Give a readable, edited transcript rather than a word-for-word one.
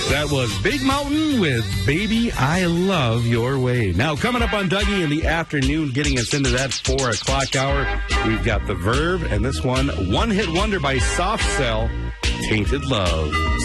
That was Big Mountain with Baby, I Love Your Way. Now, coming up on Dougie in the afternoon, getting us into that 4 o'clock hour, we've got The Verve, and this one hit wonder by Soft Cell, Tainted Love.